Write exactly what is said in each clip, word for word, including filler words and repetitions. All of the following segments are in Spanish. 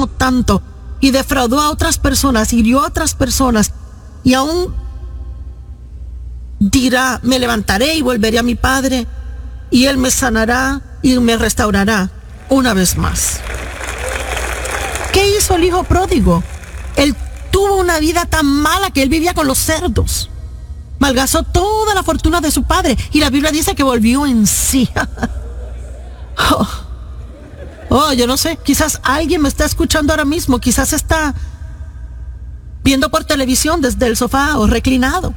tantísimo, tanto, y defraudó a otras personas, hirió a otras personas, y aún dirá, me levantaré y volveré a mi Padre, y Él me sanará y me restaurará una vez más. ¿Qué hizo el hijo pródigo? Él tuvo una vida tan mala que él vivía con los cerdos. Malgastó toda la fortuna de su padre, y la Biblia dice que volvió en sí. oh. oh, yo no sé, quizás alguien me está escuchando ahora mismo, quizás está viendo por televisión desde el sofá o reclinado.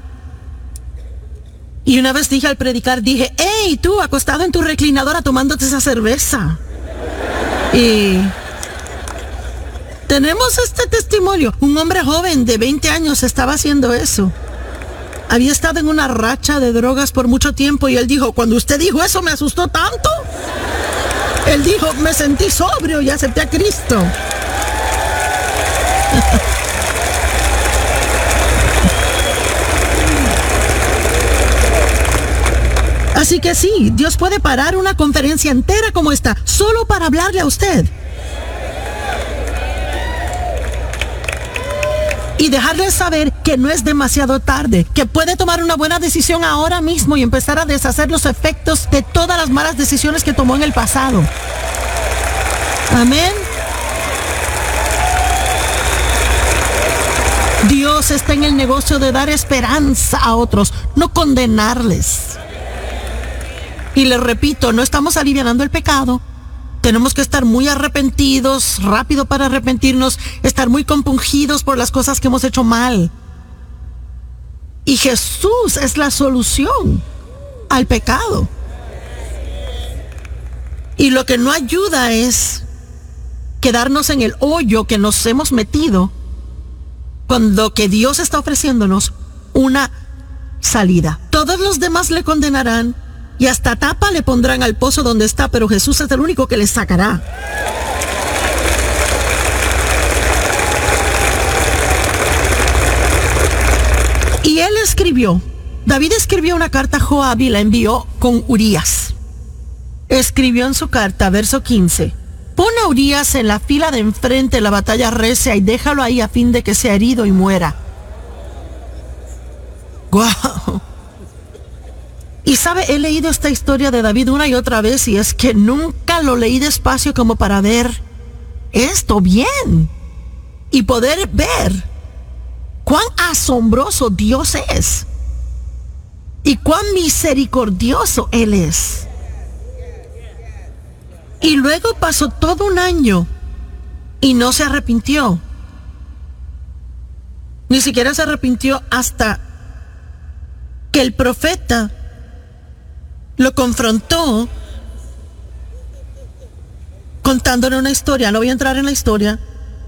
Y una vez dije al predicar, dije, hey, tú acostado en tu reclinadora tomándote esa cerveza. Y tenemos este testimonio. Un hombre joven de veinte años estaba haciendo eso. Había estado en una racha de drogas por mucho tiempo, y él dijo, cuando usted dijo eso me asustó tanto. Él dijo, me sentí sobrio y acepté a Cristo. Así que sí, Dios puede parar una conferencia entera como esta, solo para hablarle a usted. Y dejarle saber que no es demasiado tarde, que puede tomar una buena decisión ahora mismo y empezar a deshacer los efectos de todas las malas decisiones que tomó en el pasado. Amén. Dios está en el negocio de dar esperanza a otros, no condenarles. Y les repito, no estamos alivianando el pecado. Tenemos que estar muy arrepentidos, rápido para arrepentirnos, estar muy compungidos por las cosas que hemos hecho mal. Y Jesús es la solución al pecado. Y lo que no ayuda es quedarnos en el hoyo que nos hemos metido, cuando que Dios está ofreciéndonos una salida. Todos los demás le condenarán, y hasta tapa le pondrán al pozo donde está, pero Jesús es el único que le sacará. Y él escribió, David escribió una carta a Joab y la envió con Urías. Escribió en su carta, verso quince, pon a Urías en la fila de enfrente, la batalla recia, y déjalo ahí a fin de que sea herido y muera. ¡Guau! Wow. Y sabe, he leído esta historia de David una y otra vez, y es que nunca lo leí despacio como para ver esto bien y poder ver cuán asombroso Dios es y cuán misericordioso Él es. Y luego pasó todo un año y no se arrepintió. Ni siquiera se arrepintió hasta que el profeta lo confrontó contándole una historia. No voy a entrar en la historia.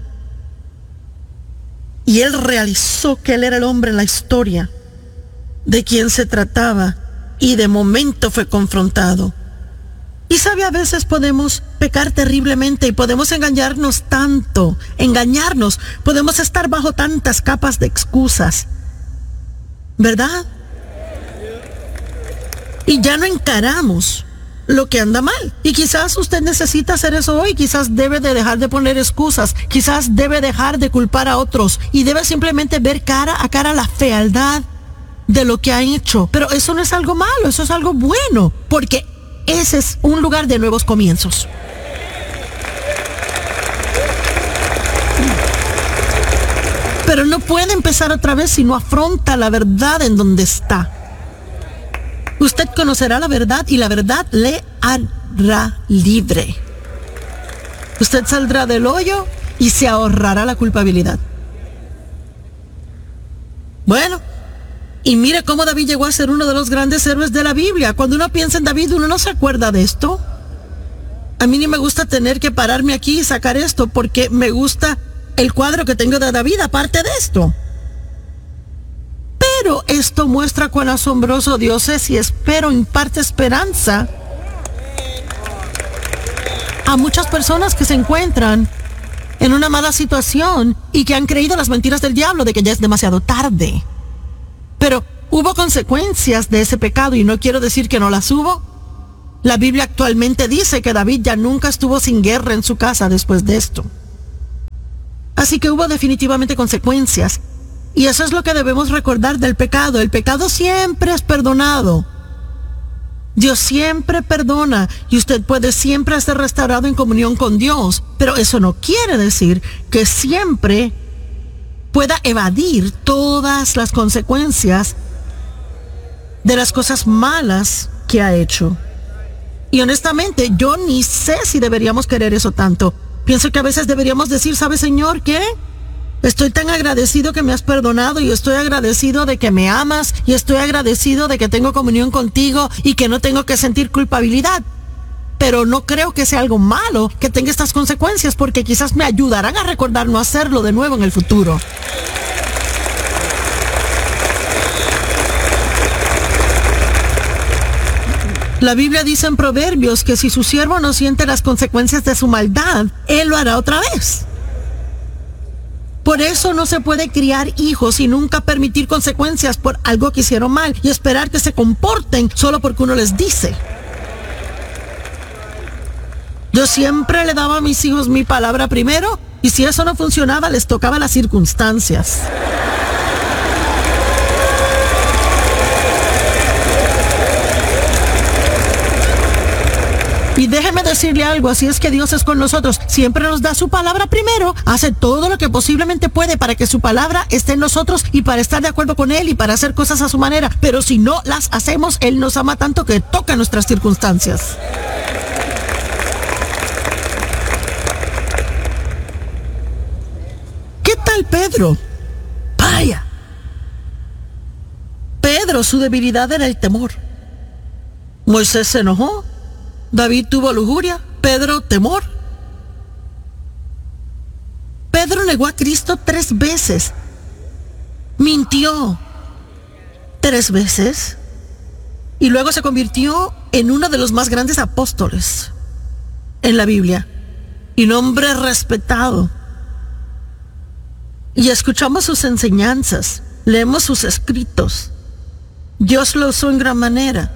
Y él realizó que él era el hombre en la historia de quien se trataba, y de momento fue confrontado. Y sabe, a veces podemos pecar terriblemente y podemos engañarnos tanto, engañarnos, podemos estar bajo tantas capas de excusas, ¿verdad? Y ya no encaramos lo que anda mal. Y quizás usted necesita hacer eso hoy. Quizás debe de dejar de poner excusas. Quizás debe dejar de culpar a otros. Y debe simplemente ver cara a cara la fealdad de lo que ha hecho. Pero eso no es algo malo, eso es algo bueno. Porque ese es un lugar de nuevos comienzos. Pero no puede empezar otra vez si no afronta la verdad en donde está. Usted conocerá la verdad y la verdad le hará libre. Usted saldrá del hoyo y se ahorrará la culpabilidad. Bueno, y mire cómo David llegó a ser uno de los grandes héroes de la Biblia. Cuando uno piensa en David, uno no se acuerda de esto. A mí ni me gusta tener que pararme aquí y sacar esto, porque me gusta el cuadro que tengo de David aparte de esto. Pero esto muestra cuán asombroso Dios es, y espero imparte esperanza a muchas personas que se encuentran en una mala situación y que han creído las mentiras del diablo de que ya es demasiado tarde. Pero hubo consecuencias de ese pecado, y no quiero decir que no las hubo. La Biblia actualmente dice que David ya nunca estuvo sin guerra en su casa después de esto. Así que hubo definitivamente consecuencias. Y eso es lo que debemos recordar del pecado. El pecado siempre es perdonado. Dios siempre perdona y usted puede siempre ser restaurado en comunión con Dios. Pero eso no quiere decir que siempre pueda evadir todas las consecuencias de las cosas malas que ha hecho. Y honestamente, yo ni sé si deberíamos querer eso tanto. Pienso que a veces deberíamos decir, ¿sabe, Señor, qué? Estoy tan agradecido que me has perdonado y estoy agradecido de que me amas y estoy agradecido de que tengo comunión contigo y que no tengo que sentir culpabilidad. Pero no creo que sea algo malo que tenga estas consecuencias porque quizás me ayudarán a recordar no hacerlo de nuevo en el futuro. La Biblia dice en Proverbios que si su siervo no siente las consecuencias de su maldad, él lo hará otra vez. Por eso no se puede criar hijos y nunca permitir consecuencias por algo que hicieron mal y esperar que se comporten solo porque uno les dice. Yo siempre le daba a mis hijos mi palabra primero y si eso no funcionaba les tocaba las circunstancias. Y déjeme decirle algo, así es que Dios es con nosotros, siempre nos da su palabra primero, hace todo lo que posiblemente puede para que su palabra esté en nosotros y para estar de acuerdo con Él y para hacer cosas a su manera, pero si no las hacemos, Él nos ama tanto que toca nuestras circunstancias. ¿Qué tal Pedro? Vaya. Pedro, su debilidad era el temor. Moisés se enojó. David tuvo lujuria, Pedro temor. Pedro negó a Cristo tres veces. Mintió tres veces. Y luego se convirtió en uno de los más grandes apóstoles en la Biblia. Y un hombre respetado. Y escuchamos sus enseñanzas, leemos sus escritos. Dios lo usó en gran manera.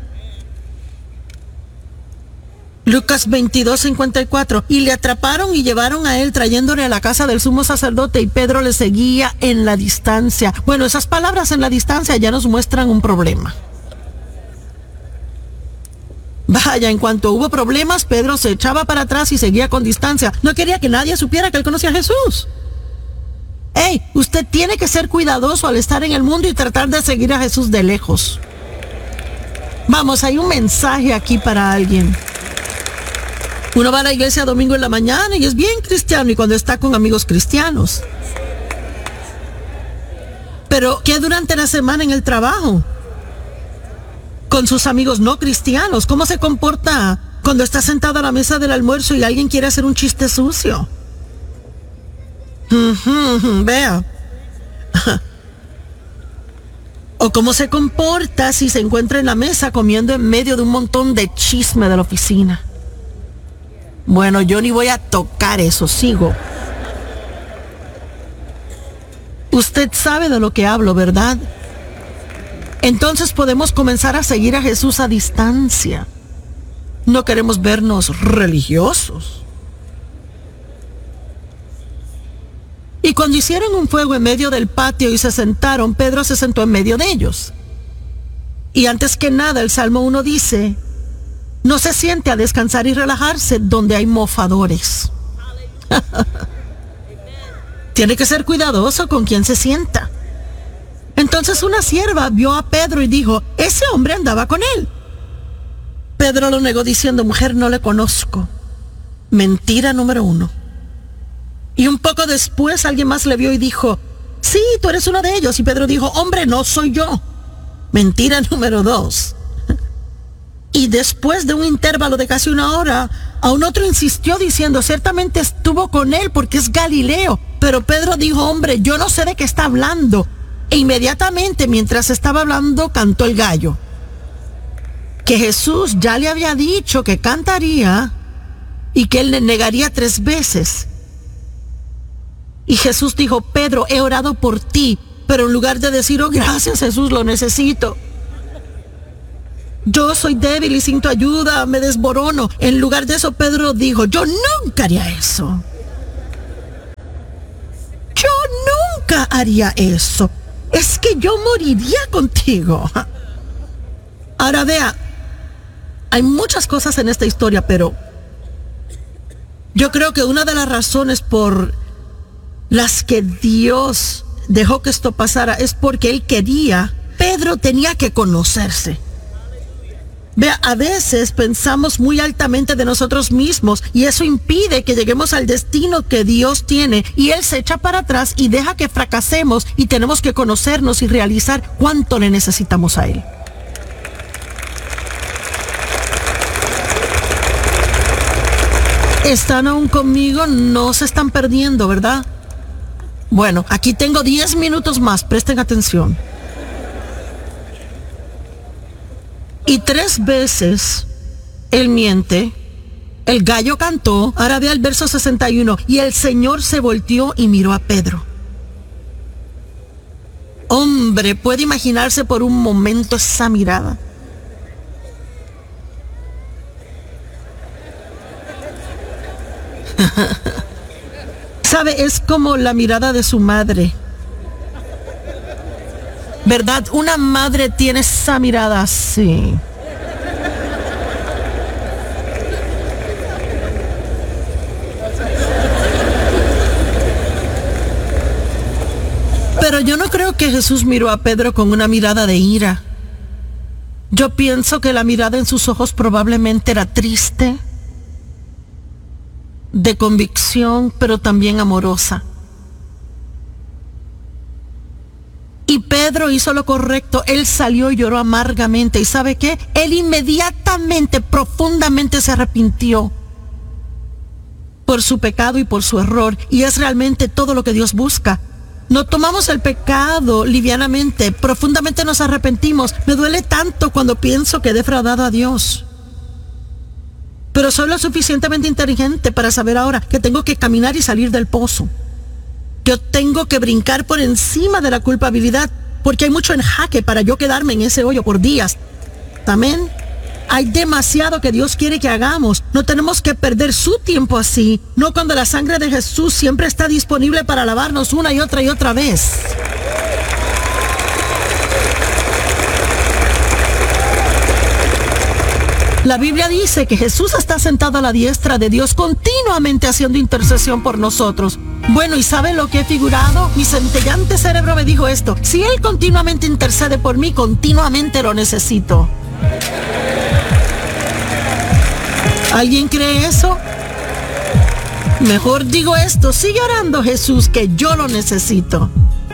Lucas veintidós, cincuenta y cuatro. Y le atraparon y llevaron a él trayéndole a la casa del sumo sacerdote y Pedro le seguía en la distancia. Bueno, esas palabras en la distancia ya nos muestran un problema. Vaya, en cuanto hubo problemas, Pedro se echaba para atrás y seguía con distancia. No quería que nadie supiera que él conocía a Jesús. Hey, usted tiene que ser cuidadoso al estar en el mundo y tratar de seguir a Jesús de lejos. Vamos, hay un mensaje aquí para alguien. Uno va a la iglesia domingo en la mañana y es bien cristiano y cuando está con amigos cristianos. Pero ¿qué durante la semana en el trabajo? Con sus amigos no cristianos. ¿Cómo se comporta cuando está sentado a la mesa del almuerzo y alguien quiere hacer un chiste sucio? Uh-huh, vea. O cómo se comporta si se encuentra en la mesa comiendo en medio de un montón de chisme de la oficina. Bueno, yo ni voy a tocar eso, sigo. Usted sabe de lo que hablo, ¿verdad? Entonces podemos comenzar a seguir a Jesús a distancia. No queremos vernos religiosos. Y cuando hicieron un fuego en medio del patio y se sentaron, Pedro se sentó en medio de ellos. Y antes que nada, el Salmo uno dice: no se siente a descansar y relajarse donde hay mofadores. Tiene que ser cuidadoso con quien se sienta. Entonces una sierva vio a Pedro y dijo: ese hombre andaba con él. Pedro lo negó diciendo: mujer, no le conozco. Mentira número uno. Y un poco después alguien más le vio y dijo: sí, tú eres uno de ellos. Y Pedro dijo: hombre, no soy yo. Mentira número dos. Y después de un intervalo de casi una hora, a un otro insistió diciendo: ciertamente estuvo con él porque es Galileo. Pero Pedro dijo: hombre, yo no sé de qué está hablando. E inmediatamente, mientras estaba hablando, cantó el gallo. Que Jesús ya le había dicho que cantaría y que él le negaría tres veces. Y Jesús dijo: Pedro, he orado por ti. Pero en lugar de decir: oh, gracias Jesús, lo necesito, yo soy débil y sin tu ayuda me desborono. En lugar de eso, Pedro dijo: yo nunca haría eso. nunca haría eso. Es que yo moriría contigo. Ahora vea, hay muchas cosas en esta historia, pero yo creo que una de las razones por las que Dios dejó que esto pasara es porque Él quería, Pedro tenía que conocerse. Vea, a veces pensamos muy altamente de nosotros mismos y eso impide que lleguemos al destino que Dios tiene, y Él se echa para atrás y deja que fracasemos, y tenemos que conocernos y realizar cuánto le necesitamos a Él. ¿Están aún conmigo? No se están perdiendo, ¿verdad? Bueno, aquí tengo diez minutos más, presten atención. Y tres veces él miente, el gallo cantó. Ahora ve el verso sesenta y uno, y el Señor se volteó y miró a Pedro. Hombre, ¿puede imaginarse por un momento esa mirada? ¿Sabe? Es como la mirada de su madre. ¿Verdad? Una madre tiene esa mirada así. Pero yo no creo que Jesús miró a Pedro con una mirada de ira. Yo pienso que la mirada en sus ojos probablemente era triste, de convicción, pero también amorosa. Y Pedro hizo lo correcto. Él salió y lloró amargamente. ¿Y sabe qué? Él inmediatamente, profundamente se arrepintió por su pecado y por su error. Y es realmente todo lo que Dios busca. No tomamos el pecado livianamente, profundamente nos arrepentimos. Me duele tanto cuando pienso que he defraudado a Dios. Pero soy lo suficientemente inteligente para saber ahora que tengo que caminar y salir del pozo. Yo tengo que brincar por encima de la culpabilidad, porque hay mucho en jaque para yo quedarme en ese hoyo por días. Amén. Hay demasiado que Dios quiere que hagamos. No tenemos que perder su tiempo así, no cuando la sangre de Jesús siempre está disponible para lavarnos una y otra y otra vez. La Biblia dice que Jesús está sentado a la diestra de Dios, continuamente haciendo intercesión por nosotros. Bueno, ¿y sabe lo que he figurado? Mi centellante cerebro me dijo esto: si Él continuamente intercede por mí, continuamente lo necesito. ¿Alguien cree eso? Mejor digo esto: sigue orando, Jesús, que yo lo necesito.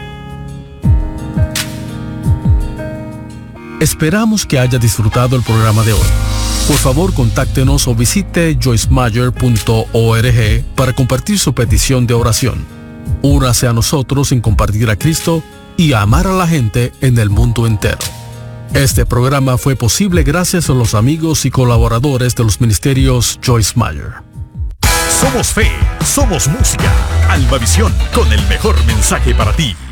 Esperamos que haya disfrutado el programa de hoy. Por favor, contáctenos o visite joyce meyer punto org para compartir su petición de oración. Únase a nosotros en compartir a Cristo y a amar a la gente en el mundo entero. Este programa fue posible gracias a los amigos y colaboradores de los ministerios Joyce Meyer. Somos fe, somos música. Albavisión, con el mejor mensaje para ti.